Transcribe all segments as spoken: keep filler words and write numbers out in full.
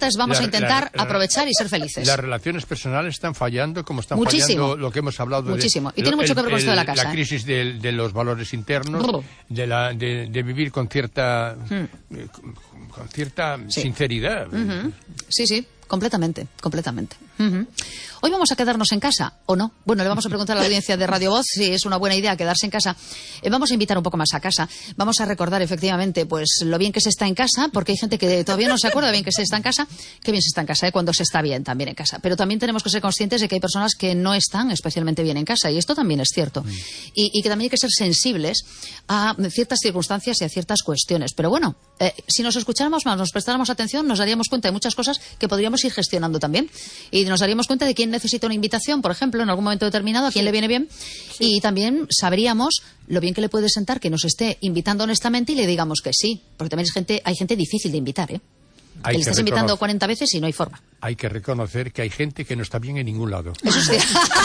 importa es vamos la, a intentar la, la, aprovechar y ser felices. Las relaciones personales están fallando como están Muchísimo. fallando lo que hemos hablado. Muchísimo. De, y tiene mucho el, que ver con el, esto de la casa. La crisis de, de los valores internos, Brr. de, la, de, de vivir con cierta, hmm. eh, con, con cierta sí. sinceridad. Uh-huh. Sí, sí. Completamente, completamente. Uh-huh. Hoy vamos a quedarnos en casa, ¿o no? Bueno, le vamos a preguntar a la audiencia de Radio Voz si es una buena idea quedarse en casa. Eh, vamos a invitar un poco más a casa. Vamos a recordar, efectivamente, pues lo bien que se está en casa, porque hay gente que todavía no se acuerda de bien que se está en casa. Qué bien se está en casa, ¿eh? Cuando se está bien también en casa. Pero también tenemos que ser conscientes de que hay personas que no están especialmente bien en casa, y esto también es cierto. Mm. Y, y que también hay que ser sensibles a ciertas circunstancias y a ciertas cuestiones. Pero bueno, eh, si nos escucháramos más, nos prestáramos atención, nos daríamos cuenta de muchas cosas que podríamos ir gestionando también. Y nos daríamos cuenta de quién necesita una invitación, por ejemplo, en algún momento determinado, a quién sí. le viene bien. Sí. Y también sabríamos lo bien que le puede sentar que nos esté invitando honestamente y le digamos que sí. Porque también es gente, hay gente difícil de invitar, ¿eh? Que le estás invitando cuarenta veces y no hay forma. Hay que reconocer que hay gente que no está bien en ningún lado. Eso sí.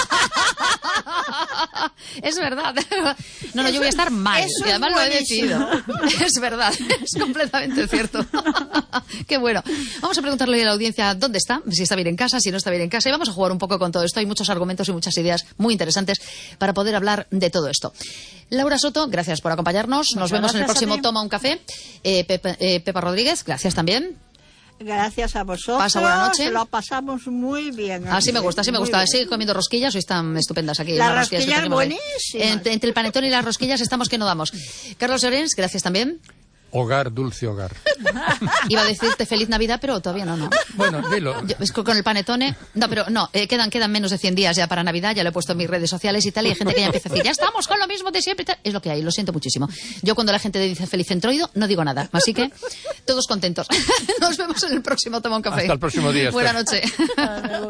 Es verdad. No, no, yo voy a estar mal. Eso y además es lo he decidido. Es verdad. Es completamente cierto. Qué bueno. Vamos a preguntarle a la audiencia dónde está, si está bien en casa, si no está bien en casa. Y vamos a jugar un poco con todo esto. Hay muchos argumentos y muchas ideas muy interesantes para poder hablar de todo esto. Laura Soto, gracias por acompañarnos. Nos Muchas vemos en el próximo Toma un Café. Eh, Pepa, eh, Pepa Rodríguez, gracias también. Gracias a vosotros. Pasa buena noche. Lo pasamos muy bien. Así me gusta, así me gusta. Sigue comiendo rosquillas, hoy están estupendas aquí. Las rosquillas buenísimas. Entre, entre el panetón y las rosquillas estamos que no damos. Carlos Llorens, gracias también. Hogar, dulce hogar. Iba a decirte feliz Navidad, pero todavía no, ¿no? Bueno, dilo. Yo, es con el panetone. No, pero no, eh, quedan, quedan menos de cien días ya para Navidad, ya lo he puesto en mis redes sociales y tal, y hay gente que ya empieza a decir, ya estamos con lo mismo de siempre y tal. Es lo que hay, lo siento muchísimo. Yo cuando la gente dice feliz centroido, no digo nada. Así que, todos contentos. Nos vemos en el próximo Toma un Café. Hasta el próximo día. Buena noche.